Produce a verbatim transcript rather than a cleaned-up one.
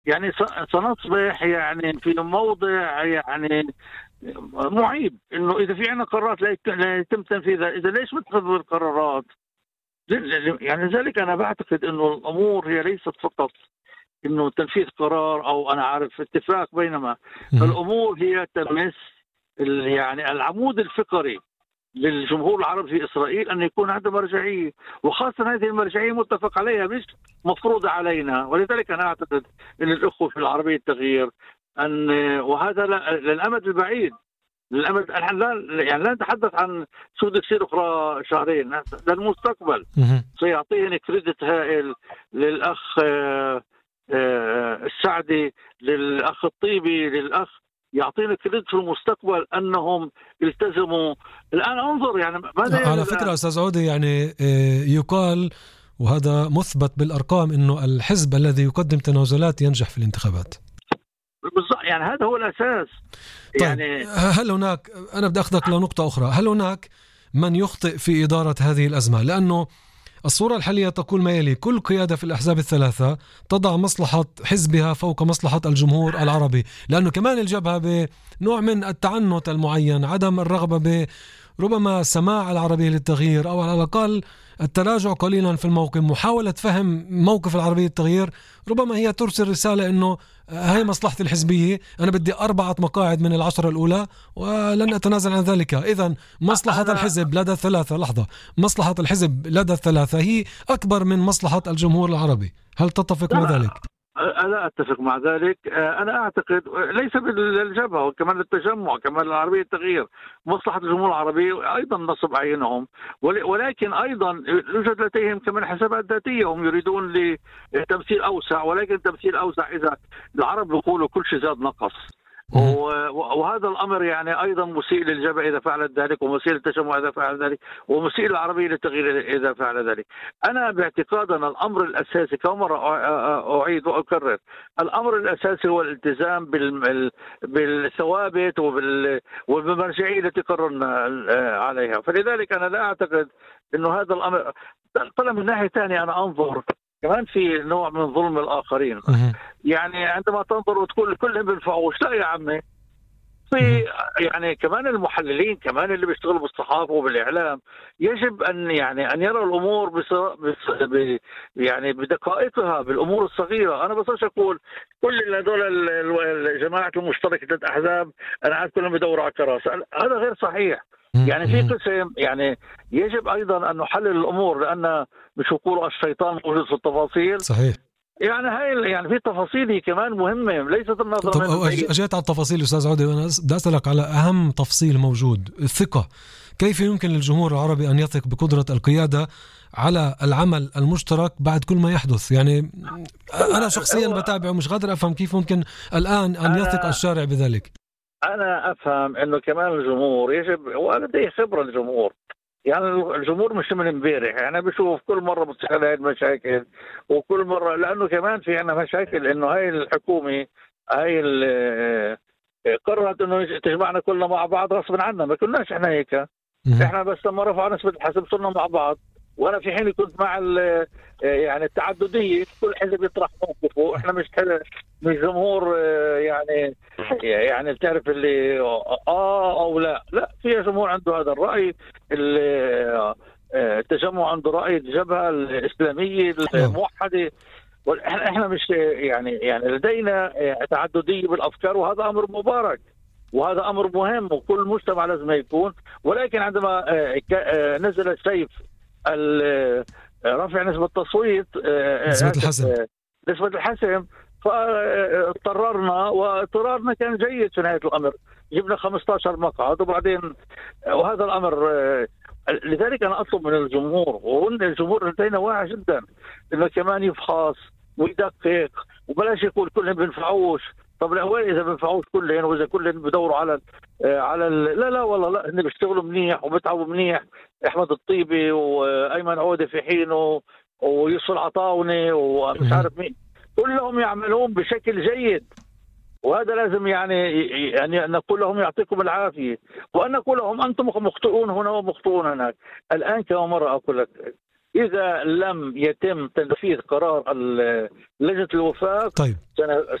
يعني سنصبح يعني في موضع يعني معيب، انه اذا في عندنا قرارات لا يتم تنفيذها، اذا ليش بتخذ القرارات؟ يعني لذلك انا بعتقد انه الامور هي ليست فقط انه تنفيذ قرار او انا عارف اتفاق، بينما الامور هي تمس يعني العمود الفقري للجمهور العربي في اسرائيل، ان يكون عنده مرجعيه، وخاصه هذه المرجعيه متفق عليها مش مفروضه علينا. ولذلك انا اعتقد ان الاخوه في العربيه التغيير ان وهذا للامد البعيد، للامد نحن لا يعني لا نتحدث عن شو بده يصير اخرى شهرين، للمستقبل سيعطيني كريدت هائل للاخ السعدي، للاخ الطيبي، للاخ يعطينا كريدت في المستقبل انهم التزموا. الان انظر يعني ماذا على فكره استاذ عودة، يعني يقال وهذا مثبت بالارقام انه الحزب الذي يقدم تنازلات ينجح في الانتخابات. بالضبط، يعني هذا هو الاساس. طيب يعني هل هناك، انا بدي اخذك لنقطه اخرى، هل هناك من يخطئ في اداره هذه الازمه؟ لانه الصورة الحالية تقول ما يلي: كل قيادة في الأحزاب الثلاثة تضع مصلحة حزبها فوق مصلحة الجمهور العربي، لأنه كمان الجبهة بنوع من التعنت المعين، عدم الرغبة ب ربما سماع العربية للتغيير، أو على الأقل التراجع قليلا في الموقف، محاولة فهم موقف العربية للتغيير. ربما هي ترسل رسالة إنه هاي مصلحتي الحزبية، أنا بدي أربعة مقاعد من العشرة الأولى ولن أتنازل عن ذلك. إذن مصلحة الحزب لدى الثلاثة، لحظة، مصلحة الحزب لدى الثلاثة هي أكبر من مصلحة الجمهور العربي. هل تتفق مع ذلك؟ لا أتفق مع ذلك. أنا أعتقد ليس بالجبهة وكمان التجمع كمان العربية التغيير، مصلحة الجمهور العربي أيضا نصب عينهم، ولكن أيضا يوجد لديهم كمان حسابات ذاتية، هم يريدون لتمثيل أوسع، ولكن تمثيل أوسع إذا العرب بيقولوا كل شيء زاد نقص. وهذا الأمر يعني أيضا مسيء للجبهة إذا فعلت ذلك، ومسيء للتجمع إذا فعل ذلك، ومسيء للعربية للتغيير إذا فعل ذلك. أنا باعتقاد أن الأمر الأساسي، كم مرة أعيد وأكرر، الأمر الأساسي هو الالتزام بالثوابت وبالمرجعية التي قررنا عليها. فلذلك أنا لا أعتقد أنه هذا الأمر. طلع من ناحية ثانية أنا أنظر كمان في نوع من ظلم الآخرين. يعني عندما تنظر وتقول كلهم بينفعوش، لا يا عمي، في يعني كمان المحللين كمان اللي بيشتغلوا بالصحافة وبالإعلام يجب أن يعني أن يروا الأمور بص... بص... ب... يعني بدقائقها، بالأمور الصغيرة. أنا بس أقول كل هذول الجماعة المشتركة الأحزاب أنا عارف كلهم بدوروا على الكراسي، هذا غير صحيح. يعني في قسم يعني يجب أيضا أن نحلل الأمور، لأن مش يقولوا الشيطان موجود في التفاصيل. صحيح. يعني هاي يعني في تفاصيل كمان مهمة، ليست النظر. طب أجيت على التفاصيل أستاذ عودة، وأنا بدي أسألك على أهم تفصيل موجود: الثقة. كيف يمكن للجمهور العربي أن يثق بقدرة القيادة على العمل المشترك بعد كل ما يحدث؟ يعني أنا شخصيا بتابع ومش قادر أفهم كيف ممكن الآن أن يثق الشارع بذلك. أنا أفهم أنه كمان الجمهور يجب، ولديه خبرة الجمهور، يعني الجمهور مش من امبارح، يعني بشوف كل مره بتصير هاي المشاكل، وكل مره لانه كمان في عندنا مشاكل انه هاي الحكومه هاي قررت انه تجمعنا كلنا مع بعض غصبا عنا، ما كناش احنا هيك. احنا بس لما رفعوا نسبه الحزب صرنا مع بعض، وانا في حين كنت مع يعني التعدديه، كل حزب يطرح موقفه، احنا مش مش جمهور يعني يعني بتعرف اللي اه او لا لا، في جمهور عنده هذا الراي، التجمع عنده راي، الجبهه الاسلاميه الموحده، احنا مش يعني يعني لدينا تعدديه بالافكار، وهذا امر مبارك وهذا امر مهم وكل مجتمع لازم يكون. ولكن عندما نزل السيف رفع نسبة التصويت، نسبة الحسم نسبة الحسم فاضطررنا، واضطرارنا كان جيد في نهاية الأمر، جبنا خمسة عشر مقعد وبعدين وهذا الأمر. لذلك أنا أطلب من الجمهور، وهن الجمهور لدينا واعي جدا، إنه كمان يفحص ويدقق وبلاش يقول كلهم بينفعوش. طب الأول إذا بينفعوش كلهم وإذا كلهم بدوروا على على ال... لا لا والله لا، هن بيشتغلوا منيح وبتعبوا منيح، أحمد الطيبي وأيمن عودة في حينه ويوسف العطاوني ومش عارف مين، كلهم يعملون بشكل جيد، وهذا لازم يعني يعني أن نقول لهم يعطيكم العافية، وأن نقول لهم أنتم مخطئون هنا ومخطئون هناك. الآن كما مرة أقول لك إذا لم يتم تنفيذ قرار ال- لجنة الوفاق طيب سن-